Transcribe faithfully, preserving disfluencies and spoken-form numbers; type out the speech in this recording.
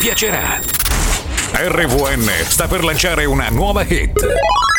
piacerà. R V N sta per lanciare una nuova hit.